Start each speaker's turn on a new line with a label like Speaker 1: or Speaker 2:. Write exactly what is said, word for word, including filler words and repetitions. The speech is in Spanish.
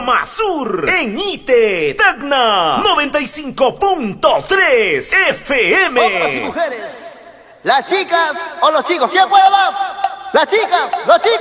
Speaker 1: Panamá Sur, en Ite, Tacna, noventa y cinco punto tres F M.
Speaker 2: Hombres y mujeres, las chicas o los chicos, ¿quién puede más? Las chicas, los chicos.